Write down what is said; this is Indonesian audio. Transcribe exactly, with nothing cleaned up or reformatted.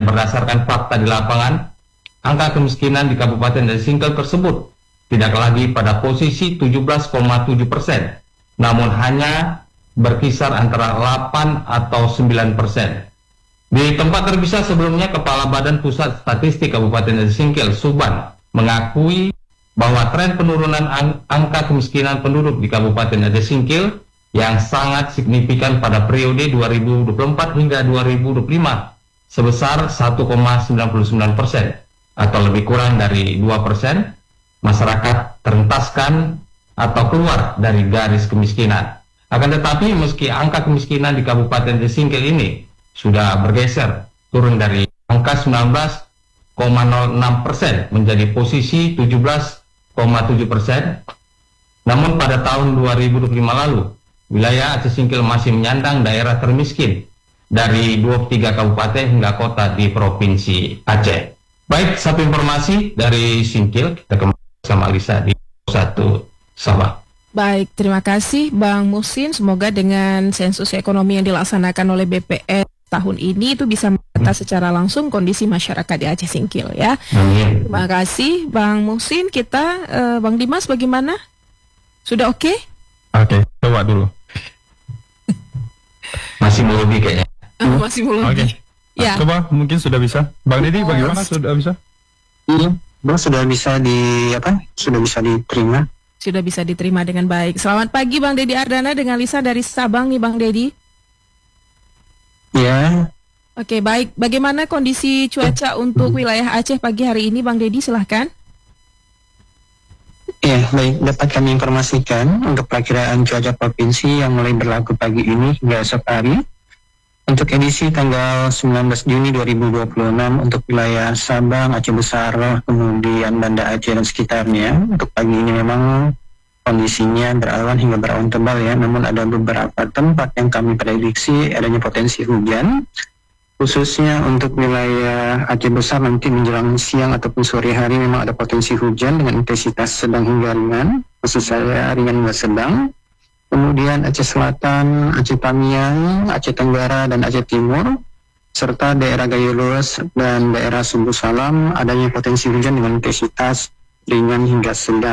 berdasarkan fakta di lapangan, angka kemiskinan di Kabupaten Aceh Singkil tersebut tidak lagi pada posisi tujuh belas koma tujuh persen, namun hanya berkisar antara delapan atau sembilan persen. Di tempat terpisah sebelumnya, Kepala Badan Pusat Statistik Kabupaten Aceh Singkil, Suban, mengakui bahwa tren penurunan ang angka kemiskinan penduduk di Kabupaten Aceh Singkil yang sangat signifikan pada periode dua ribu dua puluh empat hingga dua ribu dua puluh lima sebesar satu koma sembilan sembilan persen atau lebih kurang dari dua persen masyarakat terentaskan atau keluar dari garis kemiskinan. Akan tetapi meski angka kemiskinan di Kabupaten Aceh Singkil ini sudah bergeser turun dari angka sembilan belas koma nol enam persen menjadi posisi tujuh belas koma tujuh persen, namun pada tahun dua ribu dua puluh lima lalu wilayah Aceh Singkil masih menyandang daerah termiskin dari dua puluh tiga kabupaten hingga kota di Provinsi Aceh. Baik, satu informasi dari Singkil, kita kembali sama Alisa di satu Sabah. Baik, terima kasih Bang Muhsin. Semoga dengan sensus ekonomi yang dilaksanakan oleh B P S tahun ini itu bisa mendata secara langsung kondisi masyarakat di Aceh Singkil ya. Amin. Terima kasih Bang Muhsin. Kita uh, Bang Dimas bagaimana? Sudah oke? Okay? Oke, okay, coba dulu. Masih melebih kayaknya. Uh, masih melebih. Oke. Okay. Ya. Coba mungkin sudah bisa. Bang Deddy bagaimana, sudah bisa? Iya, Bang, sudah bisa di apa? Sudah bisa diterima. Sudah bisa diterima dengan baik. Selamat pagi Bang Deddy Ardana dengan Lisa dari Sabang nih Bang Deddy. Ya. Oke, baik. Bagaimana kondisi cuaca untuk wilayah Aceh pagi hari ini Bang Deddy, silahkan. Ya, baik. Dapat kami informasikan untuk perakiraan cuaca provinsi yang mulai berlaku pagi ini hingga esok hari. Untuk edisi tanggal sembilan belas Juni dua ribu dua puluh enam untuk wilayah Sabang, Aceh Besar, kemudian Banda Aceh dan sekitarnya. Untuk pagi ini memang kondisinya berawan hingga berawan tebal ya, namun ada beberapa tempat yang kami prediksi adanya potensi hujan. Khususnya untuk wilayah Aceh Besar nanti menjelang siang ataupun sore hari memang ada potensi hujan dengan intensitas sedang hingga ringan, khusus saya ringan hingga sedang. Kemudian Aceh Selatan, Aceh Tamiang, Aceh Tenggara, dan Aceh Timur, serta daerah Gayo Luas dan daerah Sumbu Salam adanya potensi hujan dengan intensitas ringan hingga sedang.